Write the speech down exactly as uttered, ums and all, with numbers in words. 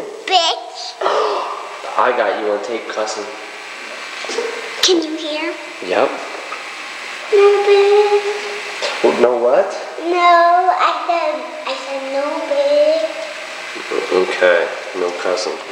bitch. I got you on tape cussing. Can you hear? Yep. No, bitch. Well, no what? No, I said, I said no, bitch. Okay, no cussing.